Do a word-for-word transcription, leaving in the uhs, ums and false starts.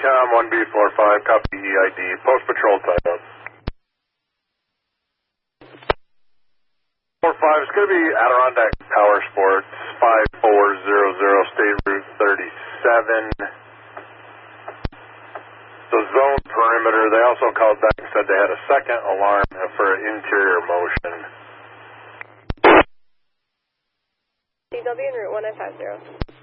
Com one B four five, copy E I D, post patrol title. four five, it's going to be Adirondack Power Sports, five four zero zero, State Route thirty-seven. The zone perimeter, they also called back and said they had a second alarm for interior motion. C W and Route one nine five zero.